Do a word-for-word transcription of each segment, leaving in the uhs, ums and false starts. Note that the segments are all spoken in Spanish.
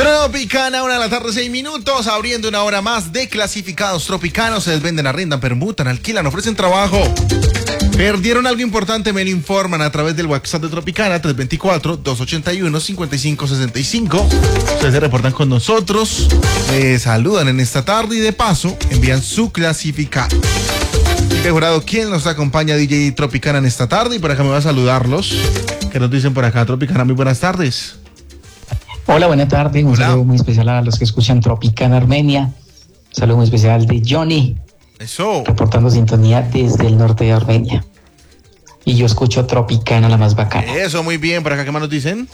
Tropicana, una de la tarde, seis minutos, abriendo una hora más de clasificados tropicanos. Se desvenden, arrendan, permutan, alquilan, ofrecen trabajo. ¿Perdieron algo importante? Me lo informan a través del WhatsApp de Tropicana, tres dos cuatro, dos ocho uno, cinco cinco seis cinco. Ustedes se reportan con nosotros, me saludan en esta tarde y de paso envían su clasificado. He jurado, ¿quién nos acompaña? D J Tropicana en esta tarde, y por acá me va a saludarlos. ¿Qué nos dicen por acá, Tropicana? Muy buenas tardes. Hola, buenas tardes. Un Hola. saludo muy especial a los que escuchan Tropicana Armenia. Un saludo muy especial de Johnny. Eso. Reportando sintonía desde el norte de Armenia. Y yo escucho Tropicana, la más bacana. Eso, muy bien. ¿Por acá qué más nos dicen?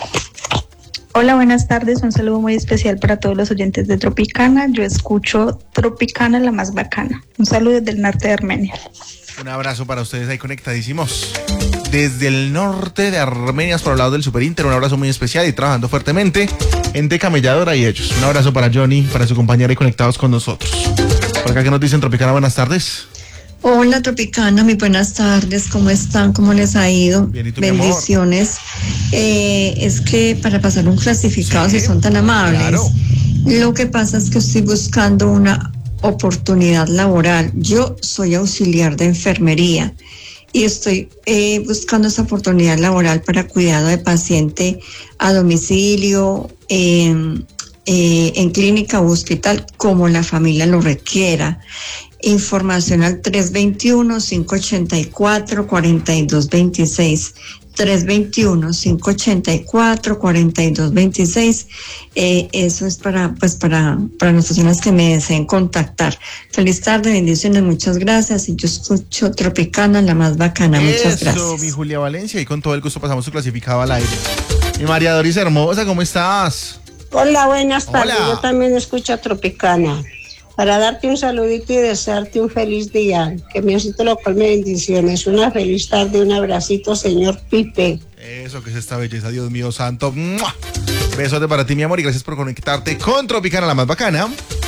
Hola, buenas tardes. Un saludo muy especial para todos los oyentes de Tropicana. Yo escucho Tropicana, la más bacana. Un saludo desde el norte de Armenia. Un abrazo para ustedes ahí conectadísimos. Desde el norte de Armenia, por el lado del Super Inter, un abrazo muy especial y trabajando fuertemente en Decamelladora y ellos. Un abrazo para Johnny, para su compañera y conectados con nosotros. Por acá que nos dicen, Tropicana, buenas tardes. Hola, Tropicana, muy buenas tardes. ¿Cómo están? ¿Cómo les ha ido? Bien, ¿y tú, bendiciones. Eh, es que para pasar un clasificado, sí, si son tan amables, claro. Lo que pasa es que estoy buscando una oportunidad laboral. Yo soy auxiliar de enfermería y estoy eh, buscando esa oportunidad laboral para cuidado de paciente a domicilio, eh, eh, en clínica o hospital, como la familia lo requiera. Información al tres dos uno, cinco ocho cuatro, cuatro dos dos seis. tres dos uno, cinco ocho cuatro, cuatro dos dos seis. Eh, eso es para, pues para, para las personas que me deseen contactar. Feliz tarde, bendiciones, muchas gracias. Y yo escucho Tropicana, la más bacana. Muchas gracias. Eso, mi Julia Valencia, y con todo el gusto pasamos su clasificado al aire. Mi María Doris hermosa, ¿cómo estás? Hola, buenas tardes. Hola. Yo también escucho Tropicana. Para darte un saludito y desearte un feliz día. Que mi osito lo colme de bendiciones. Una feliz tarde, un abracito, señor Pipe. Eso, que es esta belleza, Dios mío santo. ¡Mua! Besote para ti, mi amor, y gracias por conectarte con Tropicana, la más bacana.